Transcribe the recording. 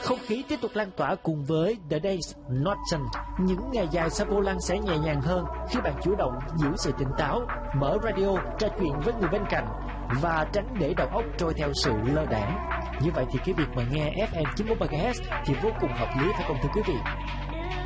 Không khí tiếp tục lan tỏa cùng với The Days Not Done. Những ngày dài sau vô lăng sẽ nhẹ nhàng hơn khi bạn chủ động giữ sự tỉnh táo, mở radio, trò chuyện với người bên cạnh và tránh để đầu óc trôi theo sự lơ đãng. Như vậy thì cái việc mà nghe FM 91 MHz thì vô cùng hợp lý, phải không thưa quý vị?